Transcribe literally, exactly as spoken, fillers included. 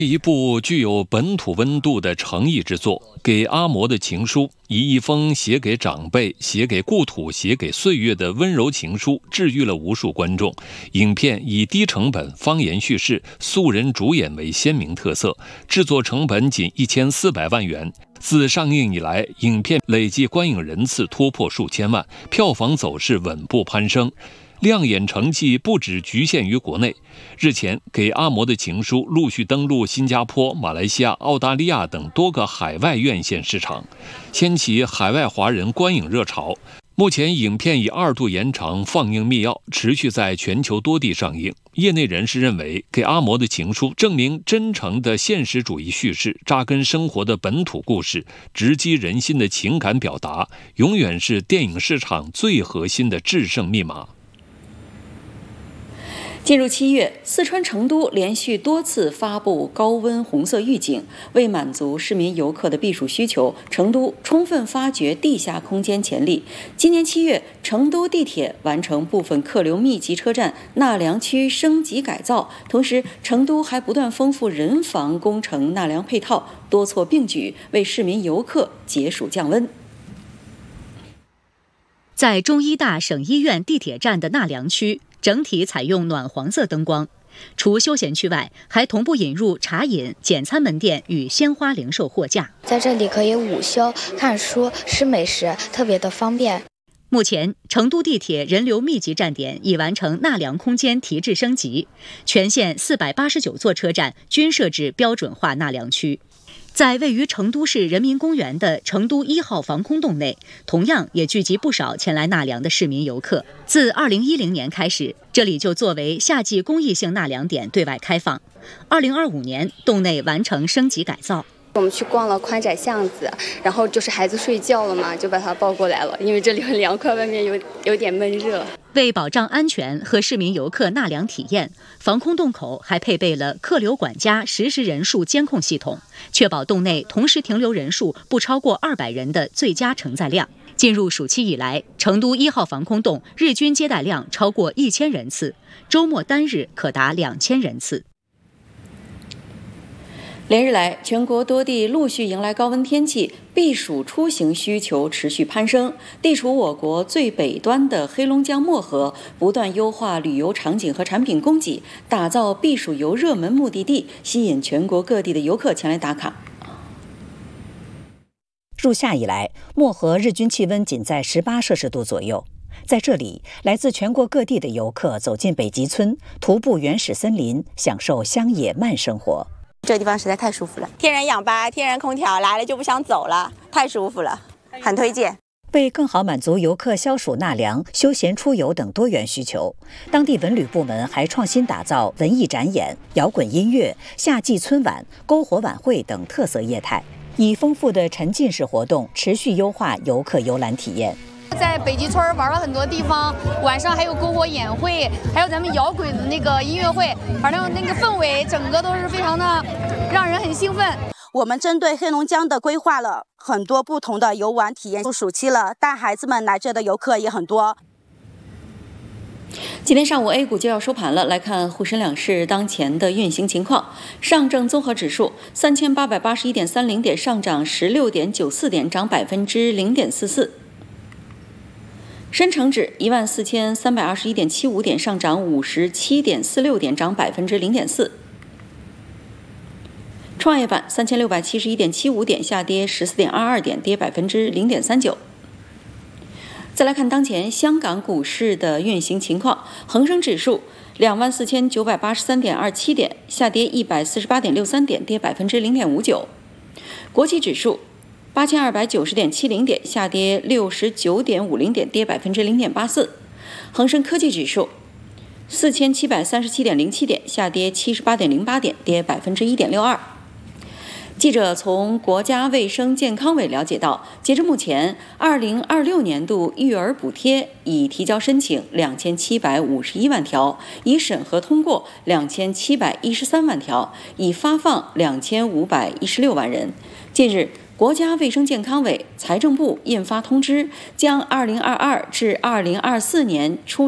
一部具有本土温度的诚意之作《给阿嬷的情书》，以一封写给长辈、写给故土、写给岁月的温柔情书，治愈了无数观众。影片以低成本、方言叙事、素人主演为鲜明特色，制作成本仅一千四百万元。自上映以来，影片累计观影人次突破数千万，票房走势稳步攀升。亮眼成绩不只局限于国内。日前，《给阿嬷的情书》陆续登陆新加坡、马来西亚、澳大利亚等多个海外院线市场，掀起海外华人观影热潮。目前，影片以二度延长放映密钥，持续在全球多地上映。业内人士认为，《给阿嬷的情书》证明真诚的现实主义叙事、扎根生活的本土故事、直击人心的情感表达，永远是电影市场最核心的制胜密码。 进入七月，四川成都连续多次发布高温红色预警，为满足市民游客的避暑需求，成都充分发掘地下空间潜力。今年七月，成都地铁完成部分客流密集车站纳凉区升级改造，同时成都还不断丰富人防工程纳凉配套，多措并举，为市民游客解暑降温。 在中医大省医院地铁站的纳凉区，整体采用暖黄色灯光，除休闲区外，还同步引入茶饮、简餐门店与鲜花零售货架。 在这里可以午休、看书、吃美食，特别的方便。 目前，成都地铁人流密集站点已完成纳凉空间提质升级，全线四百八十九座车站均设置标准化纳凉区。在位于成都市人民公园的成都一号防空洞内，同样也聚集不少前来纳凉的市民游客。自二零一零年开始，这里就作为夏季公益性纳凉点对外开放。二零二五年，洞内完成升级改造。 我们去逛了宽窄巷子，然后就是孩子睡觉了嘛，就把他抱过来了，因为这里很凉快，外面有有点闷热。 为保障安全和市民游客纳凉体验，防空洞口还配备了客流管家实时人数监控系统，确保洞内同时停留人数不超过二百人的最佳承载量。进入暑期以来，成都一号防空洞日均接待量超过一千人次，周末单日可达两千人次。 连日来，全国多地陆续迎来高温天气，避暑出行需求持续攀升。地处我国最北端的黑龙江漠河，不断优化旅游场景和产品供给，打造避暑游热门目的地，吸引全国各地的游客前来打卡。 入夏以来，漠河日均气温仅在十八摄氏度左右。在这里，来自全国各地的游客走进北极村，徒步原始森林，享受乡野慢生活。 这个地方实在太舒服了，天然氧吧，天然空调，来了就不想走了，太舒服了，很推荐。 为更好满足游客消暑纳凉、休闲出游等多元需求，当地文旅部门还创新打造文艺展演、摇滚音乐、夏季村晚、篝火晚会等特色业态，以丰富的沉浸式活动持续优化游客游览体验。 在北极村玩了很多地方，晚上还有篝火演会，还有咱们摇滚的那个音乐会，反正那个氛围整个都是非常的让人很兴奋。 我们针对黑龙江的规划了很多不同的游玩体验，暑期了，带孩子们来这的游客也很多。 今天上午 A 股就要收盘了，来看沪深两市当前的运行情况。上证综合指数三千八百八十一点三零点，上涨十六点九四点，涨百分之零点四四。深成指一万四千三百二十一点七五点，上涨五十七点四六点，涨百分之零点四。创业板三千六百七十一点七五点，下跌十四点二二点，跌百分之零点三九。再来看当前香港股市的运行情况，恒生指数两万四千九百八十三点二七点，下跌一百四十八点六三点，跌百分之零点五九。国际指数八千二百九十点七零点，下跌六十九点五零点，跌百分之零点八四。恒生科技指数四千七百三十七点零七点，下跌七十八点零八点，跌百分之一点六二。记者从国家卫生健康委了解到，截至目前，二零二六年度育儿补贴已提交申请两千七百五十一万条，已审核通过两千七百一十三万条，已发放两千五百一十六万人。近日，国家卫生健康委、财政部印发通知，将二零二二至二零二四年出